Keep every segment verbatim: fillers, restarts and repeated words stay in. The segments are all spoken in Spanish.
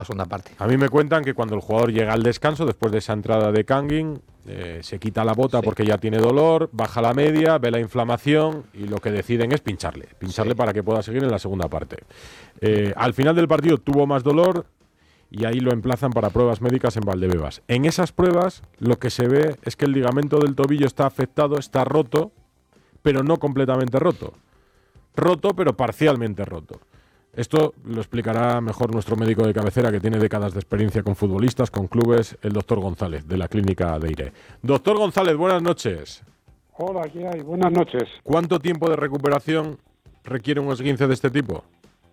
la segunda parte. A mí me cuentan que cuando el jugador llega al descanso, después de esa entrada de Kangin, eh, se quita la bota sí. porque ya tiene dolor, baja la media, ve la inflamación y lo que deciden es pincharle, pincharle sí. para que pueda seguir en la segunda parte. Eh, al final del partido tuvo más dolor y ahí lo emplazan para pruebas médicas en Valdebebas. En esas pruebas lo que se ve es que el ligamento del tobillo está afectado, está roto, pero no completamente roto. Roto, pero parcialmente roto. Esto lo explicará mejor nuestro médico de cabecera, que tiene décadas de experiencia con futbolistas, con clubes, el doctor González, de la clínica de Eire. Doctor González, buenas noches. Hola, ¿qué hay? Buenas noches. ¿Cuánto tiempo de recuperación requiere un esguince de este tipo?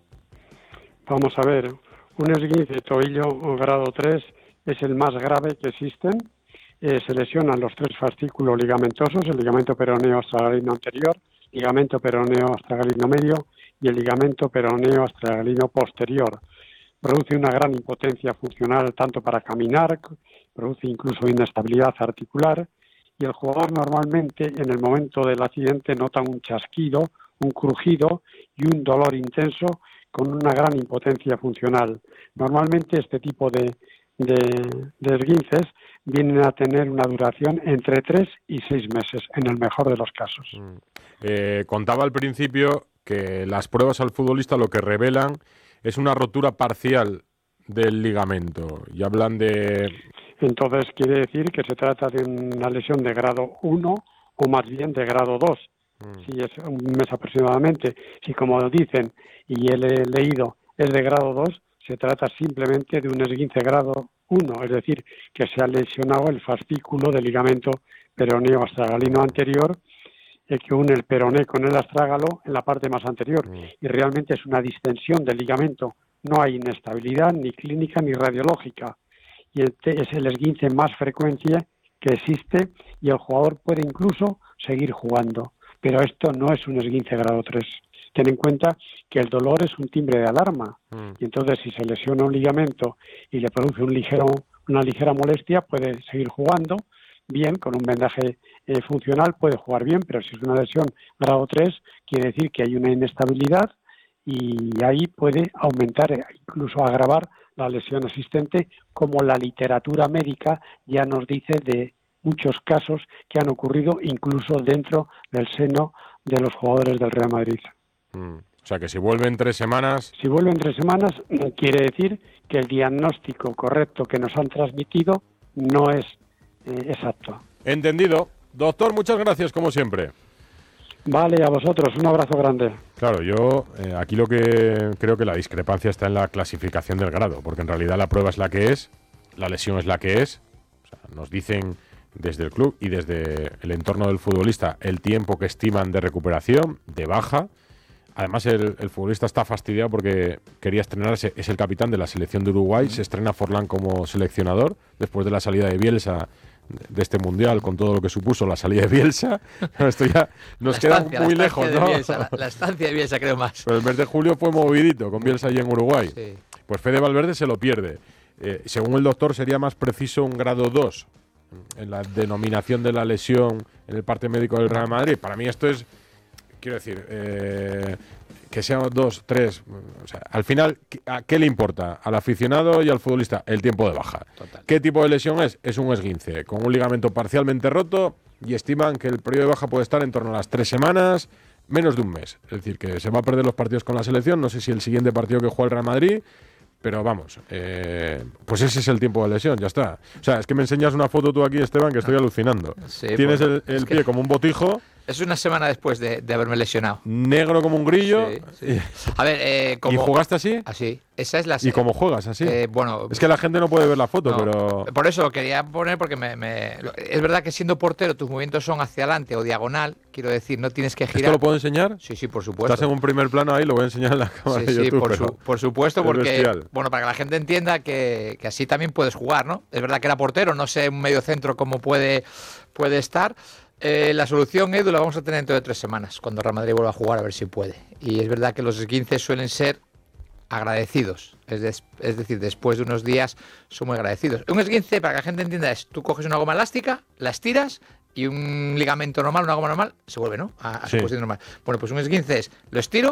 Vamos a ver, un esguince de tobillo grado tres es el más grave que existen. Eh, se lesionan los tres fascículos ligamentosos, el ligamento peroneo astragalino anterior, ligamento peroneo astragalino medio y el ligamento peroneo astragalino posterior. Produce una gran impotencia funcional tanto para caminar, produce incluso inestabilidad articular y el jugador normalmente en el momento del accidente nota un chasquido, un crujido y un dolor intenso con una gran impotencia funcional. Normalmente este tipo de, de, de esguinces vienen a tener una duración entre tres y seis meses, en el mejor de los casos. Mm. Eh, contaba al principio que las pruebas al futbolista lo que revelan es una rotura parcial del ligamento y hablan de... Entonces quiere decir que se trata de una lesión de grado uno o más bien de grado dos, mm. si es un mes aproximadamente. Si como dicen y he leído es de grado dos, se trata simplemente de un esguince grado uno, es decir, que se ha lesionado el fascículo del ligamento peroneo astragalino anterior que une el peroné con el astrágalo en la parte más anterior mm. y realmente es una distensión del ligamento, no hay inestabilidad ni clínica ni radiológica y este es el esguince más frecuente que existe y el jugador puede incluso seguir jugando, pero esto no es un esguince grado tres. Ten en cuenta que el dolor es un timbre de alarma mm. y entonces si se lesiona un ligamento y le produce un ligero, una ligera molestia puede seguir jugando bien, con un vendaje eh, funcional puede jugar bien, pero si es una lesión grado tres, quiere decir que hay una inestabilidad y ahí puede aumentar e incluso agravar la lesión existente, como la literatura médica ya nos dice de muchos casos que han ocurrido incluso dentro del seno de los jugadores del Real Madrid. Mm. O sea que si vuelve en tres semanas... Si vuelve en tres semanas, quiere decir que el diagnóstico correcto que nos han transmitido no es exacto. Entendido. Doctor, muchas gracias como siempre. Vale, a vosotros, un abrazo grande. Claro, yo eh, aquí lo que creo que la discrepancia está en la clasificación del grado, porque en realidad la prueba es la que es, la lesión es la que es. O sea, nos dicen desde el club y desde el entorno del futbolista el tiempo que estiman de recuperación, de baja. Además, el, el futbolista está fastidiado porque quería estrenarse, es el capitán de la selección de Uruguay, mm. se estrena Forlán como seleccionador después de la salida de Bielsa de este mundial, con todo lo que supuso la salida de Bielsa. Esto ya nos la queda estancia, muy lejos, ¿no? Bielsa, la, la estancia de Bielsa, creo más. Pero el mes de julio fue movidito con Bielsa allí en Uruguay. Sí. Pues Fede Valverde se lo pierde. Eh, según el doctor, sería más preciso un grado dos en la denominación de la lesión en el parte médico del Real Madrid. Para mí esto es, quiero decir, eh, que sean dos, tres, o sea, al final, ¿a qué le importa al aficionado y al futbolista? El tiempo de baja. Total. ¿Qué tipo de lesión es? Es un esguince con un ligamento parcialmente roto y estiman que el periodo de baja puede estar en torno a las tres semanas, menos de un mes. Es decir, que se va a perder los partidos con la selección, no sé si el siguiente partido que juega el Real Madrid, pero vamos, eh, pues ese es el tiempo de lesión, ya está. O sea, es que me enseñas una foto tú aquí, Esteban, que estoy alucinando. Sí, Tienes pues, el, el pie que... como un botijo. Es una semana después de, de haberme lesionado. Negro como un grillo. Sí, sí. A ver, eh, como... ¿Y jugaste así? Así. Esa es la... ¿Y cómo juegas así? Eh, bueno... Es que la gente no puede ver la foto, no, pero... Por eso lo quería poner, porque me, me... es verdad que siendo portero tus movimientos son hacia adelante o diagonal, quiero decir, no tienes que girar... ¿Esto lo puedo enseñar? Sí, sí, por supuesto. Estás en un primer plano ahí, lo voy a enseñar en la cámara sí, de YouTube. Sí, por, pero su, por supuesto, porque... Bestial. Bueno, para que la gente entienda que, que así también puedes jugar, ¿no? Es verdad que era portero, no sé, un medio centro cómo puede, puede estar... Eh, la solución, Edu, la vamos a tener dentro de tres semanas, cuando Real Madrid vuelva a jugar, a ver si puede. Y es verdad que los esguinces suelen ser agradecidos, es, de, es decir, después de unos días son muy agradecidos. Un esguince, para que la gente entienda, es tú coges una goma elástica, la estiras y un ligamento normal, una goma normal, se vuelve, ¿no? A, a sí. su posición normal. Bueno, pues un esguince es, lo estiro,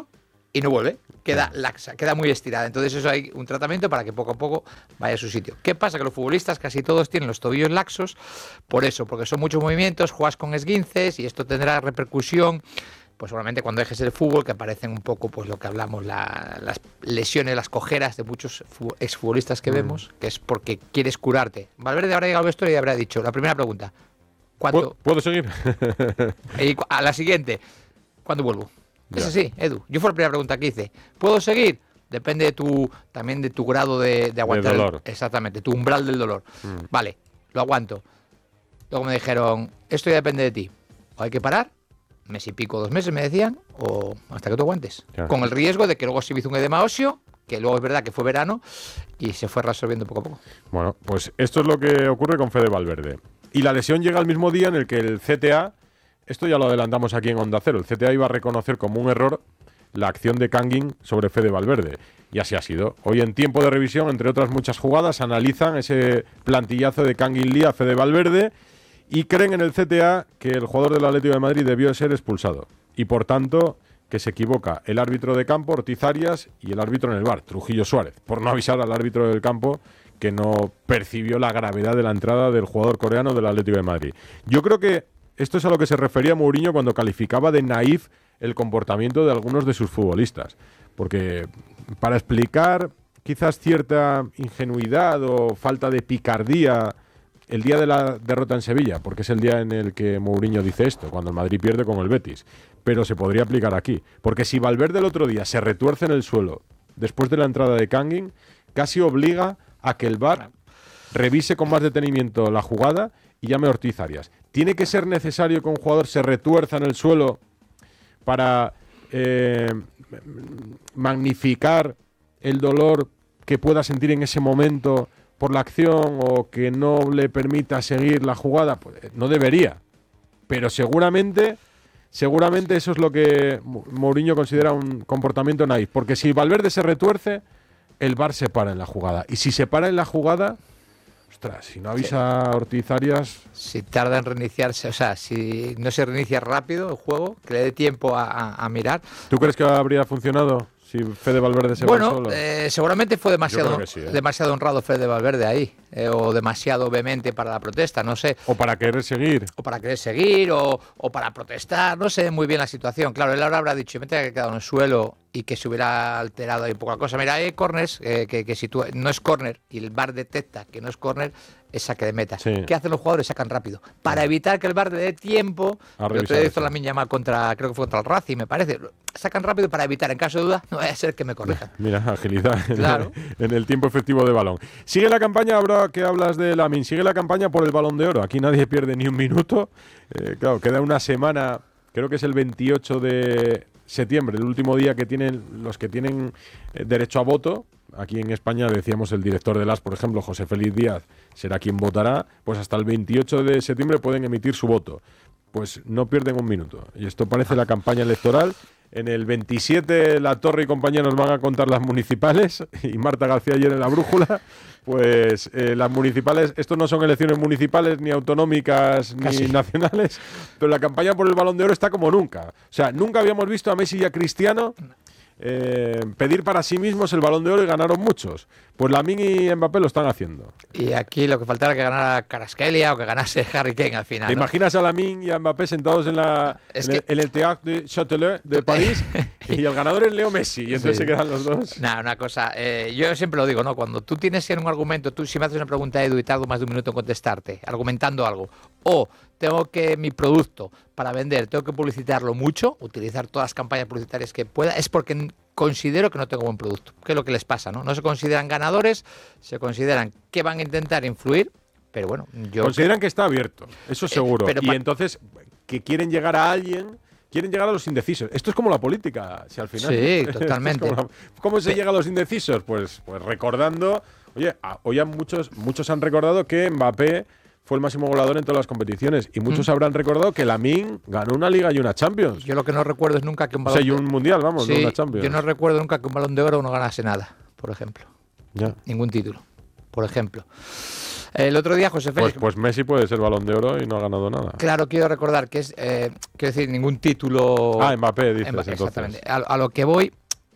y no vuelve, queda laxa, queda muy estirada. Entonces eso hay un tratamiento para que poco a poco vaya a su sitio. ¿Qué pasa? Que los futbolistas casi todos tienen los tobillos laxos, por eso, porque son muchos movimientos, juegas con esguinces y esto tendrá repercusión, pues seguramente cuando dejes el fútbol, que aparecen un poco pues lo que hablamos, la, las lesiones, las cojeras de muchos exfutbolistas que mm. vemos, que es porque quieres curarte. Valverde habrá llegado al vestuario y habrá dicho, la primera pregunta, ¿cuánto? ¿Puedo seguir? Y a la siguiente, ¿cuándo vuelvo? Ya. Es así, Edu. Yo fue la primera pregunta que hice. ¿Puedo seguir? Depende de tu, también de tu grado de, de aguantar. De dolor. El, exactamente, tu umbral del dolor. Mm. Vale, lo aguanto. Luego me dijeron, esto ya depende de ti. O hay que parar, mes y pico, dos meses me decían, o hasta que tú aguantes. Claro. Con el riesgo de que luego se me hizo un edema óseo, que luego es verdad que fue verano y se fue resolviendo poco a poco. Bueno, pues esto es lo que ocurre con Fede Valverde. Y la lesión llega al mismo día en el que el C T A, esto ya lo adelantamos aquí en Onda Cero, el C T A iba a reconocer como un error la acción de Kangin sobre Fede Valverde. Y así ha sido. Hoy en tiempo de revisión, entre otras muchas jugadas, analizan ese plantillazo de Kangin Lee a Fede Valverde y creen en el C T A que el jugador del Atlético de Madrid debió ser expulsado. Y por tanto, que se equivoca el árbitro de campo, Ortiz Arias, y el árbitro en el V A R, Trujillo Suárez, por no avisar al árbitro del campo que no percibió la gravedad de la entrada del jugador coreano del Atlético de Madrid. Yo creo que esto es a lo que se refería Mourinho cuando calificaba de naif el comportamiento de algunos de sus futbolistas. Porque para explicar quizás cierta ingenuidad o falta de picardía el día de la derrota en Sevilla, porque es el día en el que Mourinho dice esto, cuando el Madrid pierde con el Betis, pero se podría aplicar aquí. Porque si Valverde el otro día se retuerce en el suelo después de la entrada de Kangin, casi obliga a que el V A R revise con más detenimiento la jugada y llame a Ortiz Arias. ¿Tiene que ser necesario que un jugador se retuerza en el suelo para eh, magnificar el dolor que pueda sentir en ese momento por la acción o que no le permita seguir la jugada? Pues no debería. Pero seguramente, seguramente eso es lo que Mourinho considera un comportamiento naif. Porque si Valverde se retuerce, el V A R se para en la jugada. Y si se para en la jugada, ostras, si no avisa sí. a Ortiz Arias... Si tarda en reiniciarse, o sea, si no se reinicia rápido el juego, que le dé tiempo a, a, a mirar. ¿Tú crees que habría funcionado si Fede Valverde se bueno, va solo? Bueno, eh, seguramente fue demasiado, sí, ¿eh? demasiado honrado Fede Valverde ahí, eh, o demasiado vehemente para la protesta, no sé. O para querer seguir. O para querer seguir, o, o para protestar, no sé muy bien la situación. Claro, él ahora habrá dicho, me tenga que quedado en el suelo y que se hubiera alterado ahí un poco la cosa. Mira, hay corners, eh, que, que si tú no es córner y el V A R detecta que no es córner, es saque de meta. Sí. ¿Qué hacen los jugadores? Sacan rápido. Para evitar que el V A R le dé tiempo, lo que hizo la Miñama contra, creo que fue contra el Racing, me parece. Sacan rápido para evitar, en caso de duda, no vaya a ser que me corrijan. Mira, agilidad claro. en, el, en el tiempo efectivo de balón. Sigue la campaña, ahora que hablas de Lamine, sigue la campaña por el Balón de Oro. Aquí nadie pierde ni un minuto. Eh, claro, queda una semana, creo que es el veintiocho de septiembre, el último día que tienen los que tienen eh, derecho a voto. Aquí en España decíamos el director del A S, por ejemplo, José Félix Díaz, será quien votará. Pues hasta el veintiocho de septiembre pueden emitir su voto. Pues no pierden un minuto. Y esto parece la campaña electoral. En el veintisiete La Torre y compañía nos van a contar las municipales, y Marta García ayer en La Brújula. Pues eh, las municipales, esto no son elecciones municipales, ni autonómicas, Casi. ni nacionales, pero la campaña por el Balón de Oro está como nunca. O sea, nunca habíamos visto a Messi y a Cristiano eh, pedir para sí mismos el Balón de Oro y ganaron muchos. Pues Lamine y Mbappé lo están haciendo. Y aquí lo que faltara que ganara Kvaratskhelia o que ganase Harry Kane al final. ¿Te ¿no? imaginas a Lamine y a Mbappé sentados en, la, en, que... el, en el Théâtre de Châtelet de París y el ganador es Leo Messi y entonces sí. se quedan los dos? Nada, una cosa, eh, yo siempre lo digo, ¿no? Cuando tú tienes un argumento, tú si me haces una pregunta, Edu, y tardo más de un minuto en contestarte, argumentando algo, o tengo que mi producto para vender, tengo que publicitarlo mucho, utilizar todas las campañas publicitarias que pueda, es porque considero que no tengo buen producto. ¿Qué es lo que les pasa? No, no se consideran ganadores, se consideran que van a intentar influir, pero bueno, yo... Consideran que está abierto, eso seguro. Eh, y entonces, que quieren llegar a alguien... Quieren llegar a los indecisos. Esto es como la política, si al final... Sí, totalmente. la, ¿Cómo se llega a los indecisos? Pues, pues recordando... Oye, a, hoy han muchos, muchos han recordado que Mbappé fue el máximo goleador en todas las competiciones. Y muchos mm. habrán recordado que Lamine ganó una Liga y una Champions. Yo lo que no recuerdo es nunca que un balón... O sea, y un Mundial, vamos, sí, no una Champions. Yo no recuerdo nunca que un Balón de Oro no ganase nada, por ejemplo. Ya. Ningún título, por ejemplo. El otro día José Félix... Pues, pues Messi puede ser Balón de Oro y no ha ganado nada. Claro, quiero recordar que es... Eh, quiero decir, ningún título... Ah, Mbappé, dices, Mbappé, entonces. exactamente. A, a lo que voy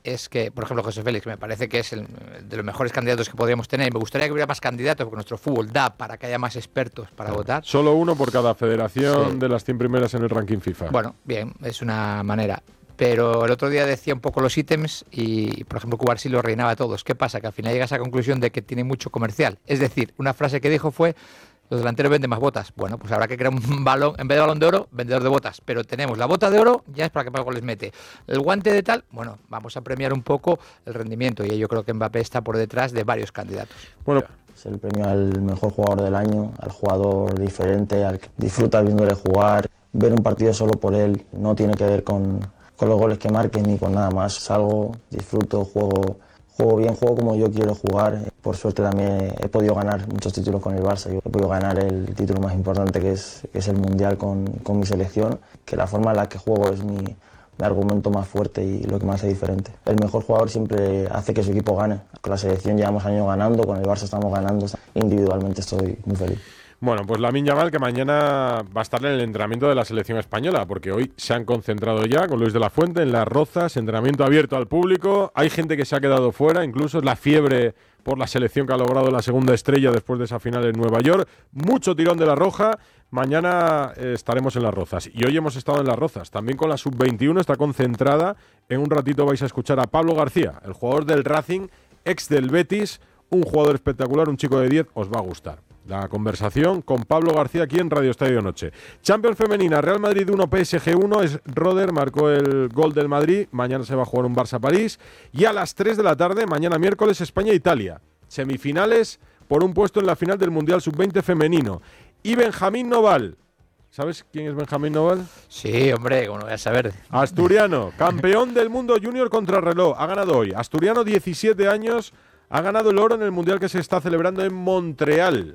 es que, por ejemplo, José Félix me parece que es el de los mejores candidatos que podríamos tener. Y me gustaría que hubiera más candidatos, porque nuestro fútbol da para que haya más expertos para claro. votar. Solo uno por cada federación sí. de las cien primeras en el ranking FIFA. Bueno, bien, es una manera. Pero el otro día decía un poco los ítems y, por ejemplo, Cubarsí lo reinaba a todos. ¿Qué pasa? Que al final llegas a la conclusión de que tiene mucho comercial. Es decir, una frase que dijo fue: los delanteros venden más botas. Bueno, pues habrá que crear un balón, en vez de balón de oro, vendedor de botas. Pero tenemos la bota de oro, ya es para que más goles mete. El guante de tal, bueno, vamos a premiar un poco el rendimiento. Y yo creo que Mbappé está por detrás de varios candidatos. Bueno, es el premio al mejor jugador del año, al jugador diferente, al que disfruta viéndole jugar. Ver un partido solo por él no tiene que ver con, con los goles que marquen ni con nada más. Salgo, disfruto, juego... Juego bien, juego como yo quiero jugar. Por suerte también he podido ganar muchos títulos con el Barça. Yo he podido ganar el título más importante, que es, que es el Mundial con, con mi selección, que la forma en la que juego es mi, mi argumento más fuerte y lo que más hace diferente. El mejor jugador siempre hace que su equipo gane. Con la selección llevamos años ganando, con el Barça estamos ganando. Individualmente estoy muy feliz. Bueno, pues Lamine Yamal, que mañana va a estar en el entrenamiento de la selección española, porque hoy se han concentrado ya con Luis de la Fuente en Las Rozas, entrenamiento abierto al público. Hay gente que se ha quedado fuera, incluso es la fiebre por la selección que ha logrado la segunda estrella después de esa final en Nueva York. Mucho tirón de la Roja. Mañana eh, estaremos en Las Rozas. Y hoy hemos estado en Las Rozas. También con la sub veintiuno está concentrada. En un ratito vais a escuchar a Pablo García, el jugador del Racing, ex del Betis. Un jugador espectacular, un chico de diez, os va a gustar. La conversación con Pablo García aquí en Radio Estadio Noche. Champions femenina, Real Madrid uno, P S G uno. Es Roder, marcó el gol del Madrid. Mañana se va a jugar un Barça-París. Y a las tres de la tarde, mañana miércoles, España-Italia. Semifinales por un puesto en la final del Mundial sub veinte femenino. Y Benjamín Noval. ¿Sabes quién es Benjamín Noval? Sí, hombre, como no voy a saber. Asturiano, campeón del mundo junior contrarreloj. Ha ganado hoy. Asturiano, diecisiete años. Ha ganado el oro en el Mundial que se está celebrando en Montreal.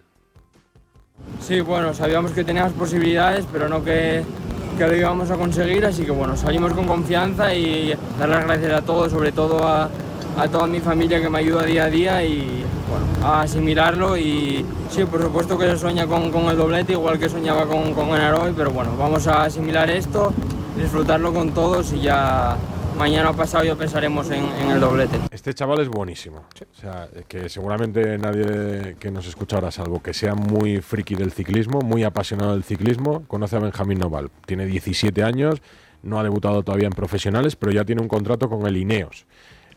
Sí, bueno, sabíamos que teníamos posibilidades, pero no que, que lo íbamos a conseguir, así que bueno, salimos con confianza y dar las gracias a todos, sobre todo a, a toda mi familia que me ayuda día a día y bueno, a asimilarlo. Y sí, por supuesto que se sueña con, con el doblete, igual que soñaba con, con ganar hoy, pero bueno, vamos a asimilar esto, disfrutarlo con todos y ya mañana pasado ya pensaremos en, en el doblete. Este chaval es buenísimo. Sí. O sea, que seguramente nadie que nos escucha ahora, salvo que sea muy friki del ciclismo, muy apasionado del ciclismo, conoce a Benjamín Noval. Tiene diecisiete años, no ha debutado todavía en profesionales, pero ya tiene un contrato con el Ineos.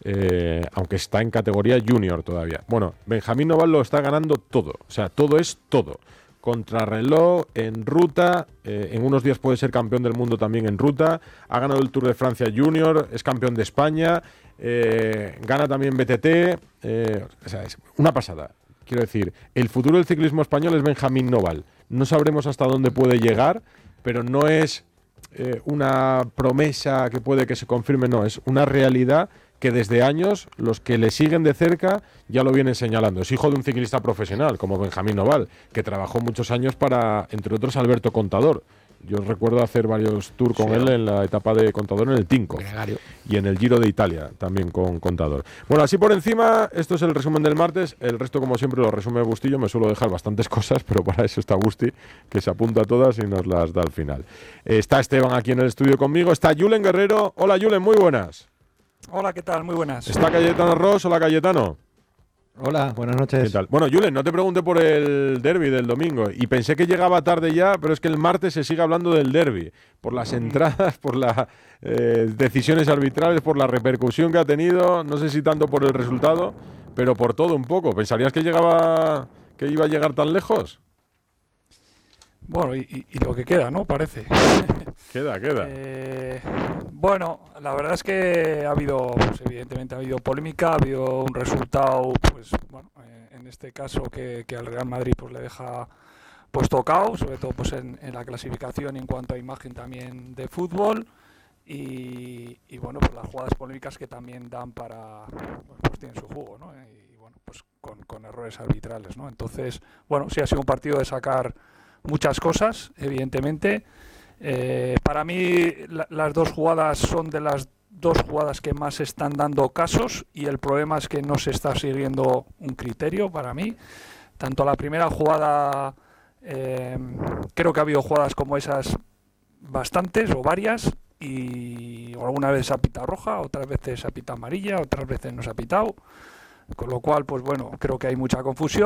Eh, aunque está en categoría junior todavía. Bueno, Benjamín Noval lo está ganando todo. O sea, todo es todo. Contrarreloj, en ruta, eh, en unos días puede ser campeón del mundo también en ruta, ha ganado el Tour de Francia Junior, es campeón de España, eh, gana también B T T, eh, o sea, es una pasada. Quiero decir, el futuro del ciclismo español es Benjamín Noval. No sabremos hasta dónde puede llegar, pero no es eh, una promesa que puede que se confirme, no, es una realidad que desde años los que le siguen de cerca ya lo vienen señalando. Es hijo de un ciclista profesional, como Benjamín Noval, que trabajó muchos años para, entre otros, Alberto Contador. Yo recuerdo hacer varios tours con sí, él en la etapa de Contador en el Tinco. Gregario. Y en el Giro de Italia, también con Contador. Bueno, así por encima, esto es el resumen del martes. El resto, como siempre, lo resume Bustillo. Me suelo dejar bastantes cosas, pero para eso está Gusti, que se apunta a todas y nos las da al final. Está Esteban aquí en el estudio conmigo. Está Julen Guerrero. Hola, Julen, muy buenas. Hola, ¿qué tal? Muy buenas. Está Cayetano Ross. Hola, Cayetano. Hola, buenas noches. ¿Qué tal? Bueno, Julen, no te pregunté por el derbi del domingo y pensé que llegaba tarde ya, pero es que el martes se sigue hablando del derbi, por las entradas, por las eh, decisiones arbitrales, por la repercusión que ha tenido, no sé si tanto por el resultado, pero por todo un poco. ¿Pensarías que llegaba, que iba a llegar tan lejos? Bueno, y, y, y lo que queda, ¿no? Parece. Queda, queda. Eh, bueno, la verdad es que ha habido, pues evidentemente ha habido polémica, ha habido un resultado, pues bueno, eh, en este caso que, que al Real Madrid pues le deja pues tocado, sobre todo pues en, en la clasificación y en cuanto a imagen también de fútbol. Y, y bueno, pues las jugadas polémicas que también dan para, bueno, pues tienen su jugo, ¿no? Y bueno, pues con, con errores arbitrales, ¿no? Entonces, bueno, sí ha sido un partido de sacar muchas cosas, evidentemente. Eh, para mí la, las dos jugadas son de las dos jugadas que más están dando casos y el problema es que no se está siguiendo un criterio para mí. Tanto la primera jugada, eh, creo que ha habido jugadas como esas bastantes o varias, y alguna vez se ha pitado roja, otras veces se ha pitado amarilla, otras veces no se ha pitado, con lo cual, pues bueno, creo que hay mucha confusión.